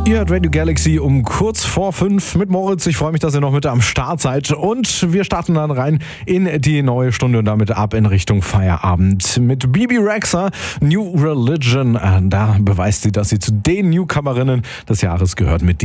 Ihr hört Radio Galaxy um kurz vor 5 mit Moritz. Ich freue mich, dass ihr noch mit am Start seid. Und wir starten dann rein in die neue Stunde und damit ab in Richtung Feierabend. Mit Bebe Rexha, New Religion. Da beweist sie, dass sie zu den Newcomerinnen des Jahres gehört mit